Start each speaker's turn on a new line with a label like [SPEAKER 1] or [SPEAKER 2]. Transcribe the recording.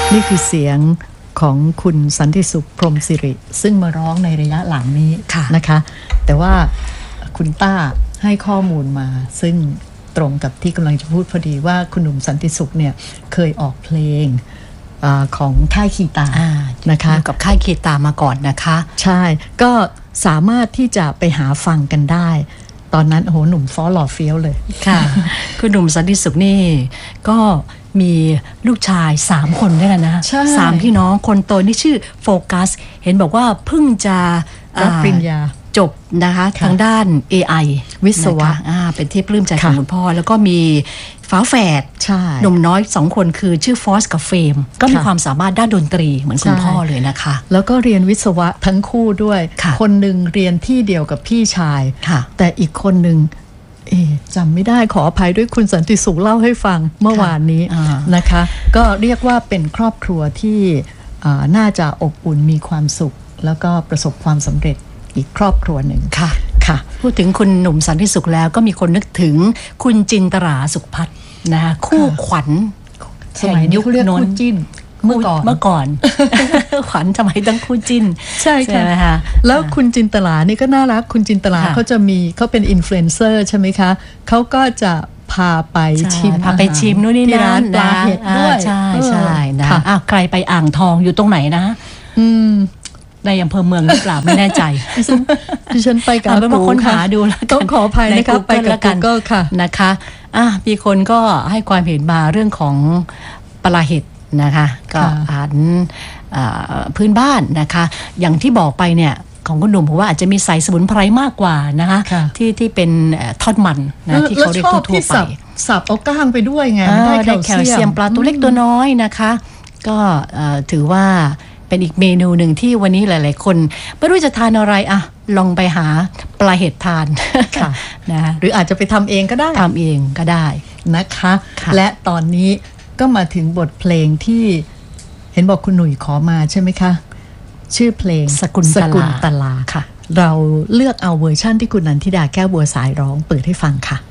[SPEAKER 1] นี่คือเสียงของคุณสันติสุขพรหมสิริซึ่งมาร้องในระยะหลังนี้นะคะแต่ว่าคุณต้าให้ข้อมูลมาซึ่งตรงกับที่กำลังจะพูดพอดีว่าคุณหนุ่มสันติสุขเนี่ยเคยออกเพลงของค่ายคีตานะคะ
[SPEAKER 2] กับค่ายคีตามาก่อนนะคะ
[SPEAKER 1] ใช่ก็สามารถที่จะไปหาฟังกันได้ตอนนั้นโอ้โหหนุ่มฟ้อหล่อเฟี้ยวเลย
[SPEAKER 2] ค่ะคุณหนุ่มสันติสุขนี่ก็มีลูกชาย3คนด้วยกันนะ3พี่น้องคนโตนี่ชื่อโฟกัสเห็นบอกว่าเพิ่งจะ
[SPEAKER 1] รับปริญญา
[SPEAKER 2] จบนะคะทางด้าน AI
[SPEAKER 1] วิศวะ
[SPEAKER 2] เป็นที่ปลื้มใจของคุณพ่อแล้วก็มีฝาแฝดหนุ่มน้อย2คนคือชื่อฟอสกับเฟมก็มีความสามารถด้านดนตรีเหมือนคุณพ่อเลยนะคะ
[SPEAKER 1] แล้วก็เรียนวิศวะทั้งคู่ด้วยคนหนึ่งเรียนที่เดียวกับพี่ชายแต่อีกคนหนึ่งจำไม่ได้ขออภัยด้วยคุณสันติสุขเล่าให้ฟังเมื่อวานนี้นะคะก็เรียกว่าเป็นครอบครัวที่น่าจะอบอุ่นมีความสุขแล้วก็ประสบความสำเร็จอีกครอบครัวหนึ่ง
[SPEAKER 2] ค่ะพูดถึงคุณหนุ่มสันติสุขแล้วก็มีคนนึกถึงคุณจินตราสุขพัฒน์นะคะคู่ขวัญ
[SPEAKER 1] สมัยยุคเรียกคู่จิ้น
[SPEAKER 2] เมื่อก่อน ขวัญทำไมต้องคู่จิ้น
[SPEAKER 1] ใช่ค่ะแล้วคุณจินตลานี่ก็น่ารักคุณจินตลาเขาเป็นอินฟลูเอนเซอร์ใช่ไหมคะเขาก็จะพาไป
[SPEAKER 2] ชิมนู่นนี่นั่นนะใช่นะใครไปอ่างทองอยู่ตรงไหนนะในอำเภอเมืองหรือเปล่าไม่แน่ใจ
[SPEAKER 1] ที่ฉันไปกับ
[SPEAKER 2] มาค้นหาดูแล้ว
[SPEAKER 1] ต้องขออภัยนะคะไปกับกันก็ค่ะ
[SPEAKER 2] นะคะมีคนก็ให้ความเห็นมาเรื่องของปลาเห็ดนะคะก็อาหารพื้นบ้านนะคะอย่างที่บอกไปเนี่ยของคุณหนุ่มผมว่าอาจจะมีใส่สมุนไพรมากกว่านะคะที่เป็นทอดมันนะที่เขาเรียกทั่วไป
[SPEAKER 1] สับเอาก้างไปด้วยไง
[SPEAKER 2] ได้แคลเซียมปลาตัวเล็กตัวน้อยนะคะก็ถือว่าเป็นอีกเมนูหนึ่งที่วันนี้หลายๆคนไม่รู้จะทานอะไรลองไปหาปลาเห็ดทาน
[SPEAKER 1] นะหรืออาจจะไปทำเองก็ได้นะคะและตอนนี้ก็มาถึงบทเพลงที่เห็นบอกคุณหนุ่ยขอมาใช่ไหมคะชื่อเพลง
[SPEAKER 2] สกุลตลา
[SPEAKER 1] ค่ะเราเลือกเอาเวอร์ชั่นที่คุณนันทิดาแก้วบัวสายร้องเปิดให้ฟังค่ะ